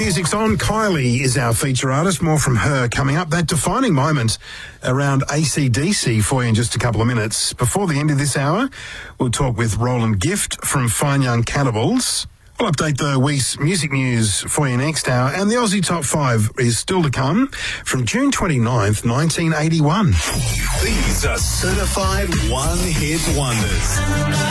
Music's on. Kylie is our feature artist. More from her coming up. That defining moment around AC/DC for you in just a couple of minutes. Before the end of this hour, we'll talk with Roland Gift from Fine Young Cannibals. We'll update the week's music news for you next hour. And the Aussie Top 5 is still to come from June 29th, 1981. These are certified one-hit wonders.